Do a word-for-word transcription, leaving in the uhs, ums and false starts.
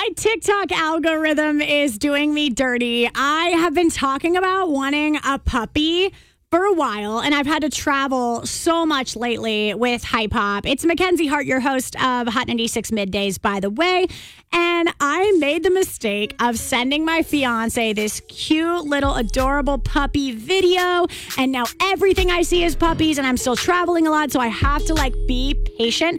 My TikTok algorithm is doing me dirty. I have been talking about wanting a puppy for a while, and I've had to travel so much lately with Hype Hop. It's Mackenzie Hart, your host of Hot ninety-six Middays, by the way. And I made the mistake of sending my fiance this cute little adorable puppy video. And now everything I see is puppies, and I'm still traveling a lot, so I have to like be patient.